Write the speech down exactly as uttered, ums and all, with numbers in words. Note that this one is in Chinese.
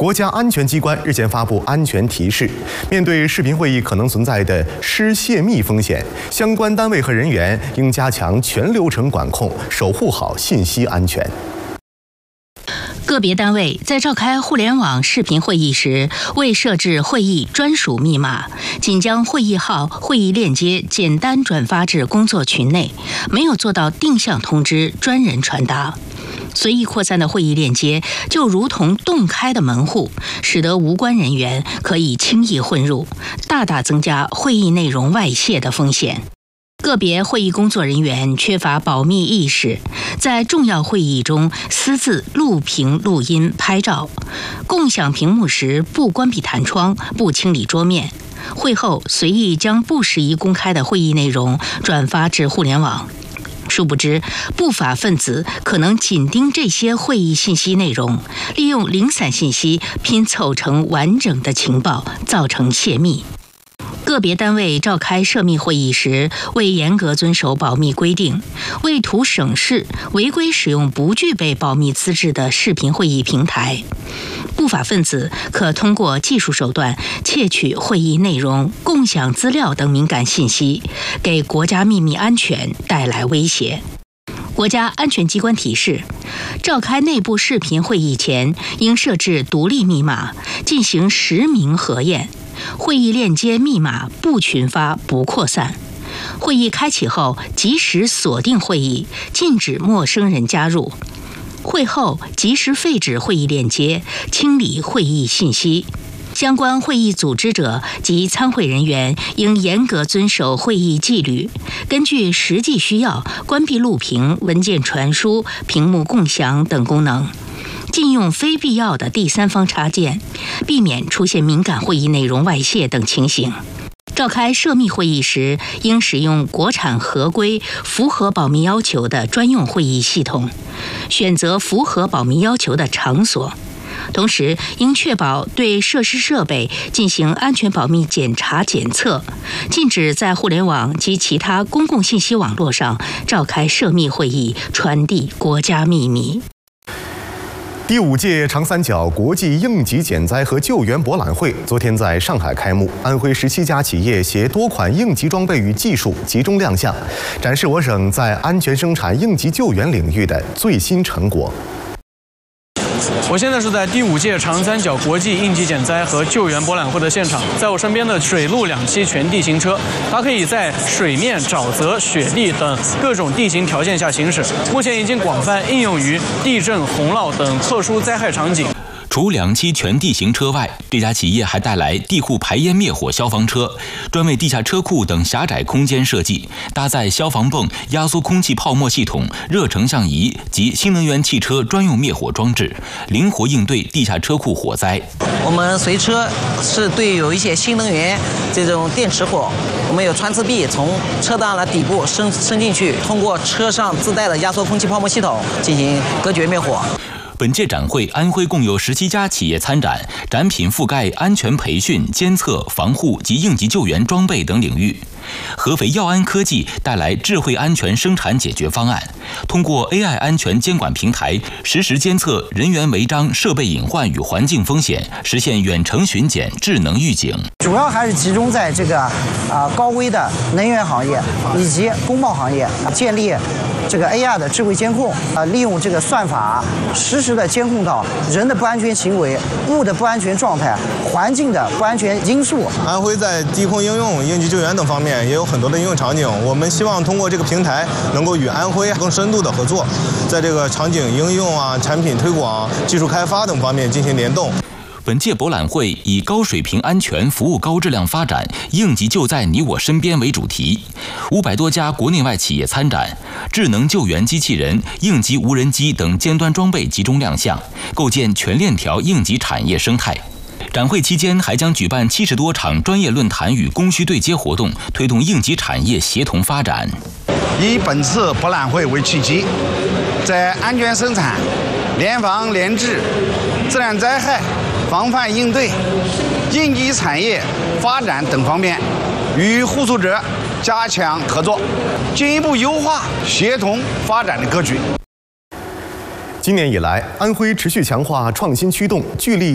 国家安全机关日前发布安全提示，面对视频会议可能存在的失泄密风险，相关单位和人员应加强全流程管控，守护好信息安全。 个别单位在召开互联网视频会议时，未设置会议专属密码，仅将会议号、会议链接简单转发至工作群内，没有做到定向通知、专人传达。 随意扩散的会议链接就如同洞开的门户，使得无关人员可以轻易混入，大大增加会议内容外泄的风险。 个别会议工作人员缺乏保密意识，在重要会议中私自录屏、录音、拍照，共享屏幕时不关闭弹窗、不清理桌面，会后随意将不适宜公开的会议内容转发至互联网。 殊不知，不法分子可能紧盯这些会议信息内容，利用零散信息拼凑成完整的情报，造成泄密。 个别单位召开涉密会议时，未严格遵守保密规定，为图省事，违规使用不具备保密资质的视频会议平台，不法分子可通过技术手段窃取会议内容、共享资料等敏感信息，给国家秘密安全带来威胁。 国家安全机关提示，召开内部视频会议前，应设置独立密码，进行实名核验。会议链接密码不群发、不扩散。会议开启后，及时锁定会议，禁止陌生人加入。会后，及时废止会议链接，清理会议信息。 相关会议组织者及参会人员应严格遵守会议纪律，根据实际需要关闭录屏、文件传输、屏幕共享等功能，禁用非必要的第三方插件，避免出现敏感会议内容外泄等情形。 召开涉密会议时，应使用国产合规、符合保密要求的专用会议系统，选择符合保密要求的场所。 同时，应确保对设施设备进行安全保密检查检测，禁止在互联网及其他公共信息网络上召开涉密会议，传递国家秘密。 第五届长三角国际应急减灾和救援博览会昨天在上海开幕，安徽十七家企业携多款应急装备与技术集中亮相，展示我省在安全生产、应急救援领域的最新成果。 我现在是在第五届长三角国际应急减灾和救援博览会的现场，在我身边的水陆两栖全地形车，它可以在水面、沼泽、雪地等各种地形条件下行驶，目前已经广泛应用于地震、洪涝等特殊灾害场景。 除两栖全地形车外，这家企业还带来地库排烟灭火消防车，专为地下车库等狭窄空间设计，搭载消防泵、压缩空气泡沫系统、热成像仪及新能源汽车专用灭火装置，灵活应对地下车库火灾。 我们随车是对有一些新能源这种电池火，我们有穿刺臂从车档的底部伸伸进去，通过车上自带的压缩空气泡沫系统进行隔绝灭火。 本届展会，安徽共有十七家企业参展，展品覆盖安全培训、监测、防护及应急救援装备等领域。合肥耀安科技带来智慧安全生产解决方案，通过 A I 安全监管平台，实时监测人员违章、设备隐患与环境风险，实现远程巡检、智能预警。 主要还是集中在这个啊、呃、高危的能源行业以及工贸行业，建立这个 A I 的智慧监控，啊、呃，利用这个算法实时的监控到人的不安全行为、物的不安全状态、环境的不安全因素。 安徽在低空应用、应急救援等方面也有很多的应用场景，我们希望通过这个平台，能够与安徽更深度的合作，在这个场景应用啊、产品推广、技术开发等方面进行联动。 本届博览会以高水平安全服务高质量发展，应急救灾你我身边为主题，五百多家国内外企业参展，智能救援机器人、应急无人机等尖端装备集中亮相，构建全链条应急产业生态。展会期间还将举办七十多场专业论坛与供需对接活动，推动应急产业协同发展。 以本次博览会为契机，在安全生产、联防联治、自然灾害、防范应对、应急产业发展等方面，与互诉者加强合作，进一步优化协同发展的格局。 今年以来，安徽持续强化创新驱动，聚力